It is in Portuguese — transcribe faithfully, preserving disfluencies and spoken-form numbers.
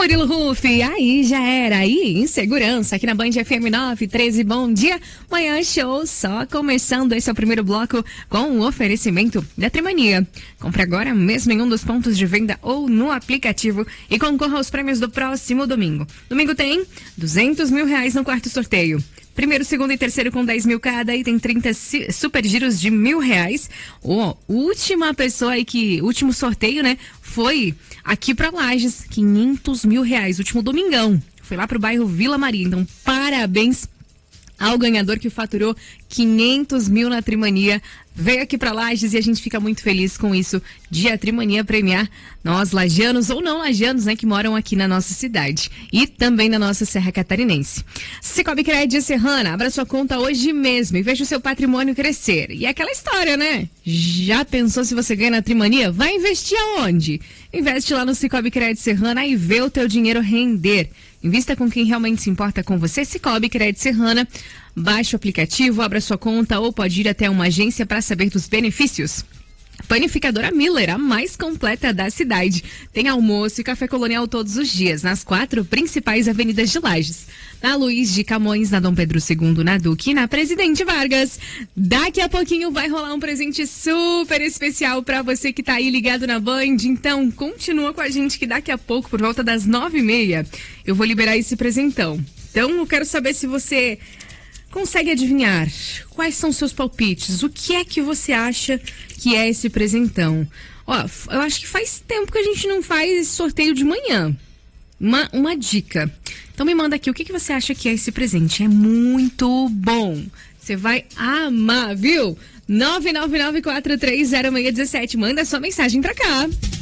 Murilo Rufi, aí já era, aí em segurança, aqui na Band F M nove treze, bom dia, manhã show, só começando, esse é o primeiro bloco com o oferecimento da Trimania. Compre agora mesmo em um dos pontos de venda ou no aplicativo e concorra aos prêmios do próximo domingo. Domingo tem duzentos mil reais no quarto sorteio. Primeiro, segundo e terceiro com dez mil cada e tem trinta super giros de mil reais. Ó, oh, última pessoa aí que, último sorteio, né, foi aqui pra Lages, quinhentos mil reais, último domingão. Foi lá pro bairro Vila Maria, então parabéns ao ganhador que faturou quinhentos mil na Trimania. Veio aqui pra Lages e a gente fica muito feliz com isso, de a Trimania premiar nós lagianos ou não lagianos, né, que moram aqui na nossa cidade e também na nossa Serra Catarinense. Cicobi Crédito Serrana, abra sua conta hoje mesmo e veja o seu patrimônio crescer. E é aquela história, né? Já pensou se você ganha na Trimania? Vai investir aonde? Investe lá no Cicobi Crédito Serrana e vê o teu dinheiro render. Invista com quem realmente se importa com você. Cicobi Crédito Serrana. Baixe o aplicativo, abra sua conta ou pode ir até uma agência para saber dos benefícios. Panificadora Miller, a mais completa da cidade. Tem almoço e café colonial todos os dias, nas quatro principais avenidas de Lages. Na Luiz de Camões, na Dom Pedro segundo, na Duque e na Presidente Vargas. Daqui a pouquinho vai rolar um presente super especial para você que tá aí ligado na Band. Então, continua com a gente que daqui a pouco, por volta das nove e meia, eu vou liberar esse presentão. Então, eu quero saber se você consegue adivinhar quais são seus palpites, o que é que você acha que é esse presentão. Ó, eu acho que faz tempo que a gente não faz esse sorteio de manhã. Uma, uma dica. Então me manda aqui o que, que você acha que é esse presente. É muito bom. Você vai amar, viu? nove nove nove quatro três zero seis um sete. Manda sua mensagem pra cá.